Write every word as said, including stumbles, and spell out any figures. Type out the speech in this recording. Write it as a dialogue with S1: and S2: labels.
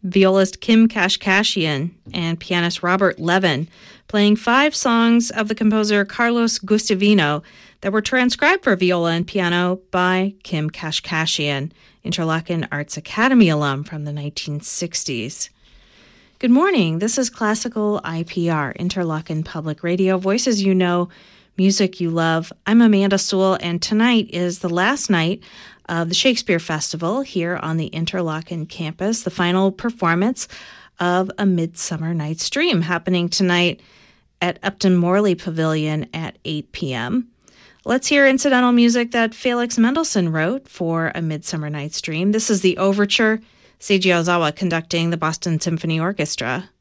S1: violist Kim Kashkashian and pianist Robert Levin, playing five songs of the composer Carlos Gustavino that were transcribed for viola and piano by Kim Kashkashian, Interlochen Arts Academy alum from the nineteen sixties. Good morning. This is Classical I P R, Interlochen Public Radio, voices you know, music you love. I'm Amanda Sewell, and tonight is the last night of the Shakespeare Festival here on the Interlochen campus, the final performance of A Midsummer Night's Dream, happening tonight at Upton Morley Pavilion at eight p.m. Let's hear incidental music that Felix Mendelssohn wrote for A Midsummer Night's Dream. This is the overture, Seiji Ozawa conducting the Boston Symphony Orchestra.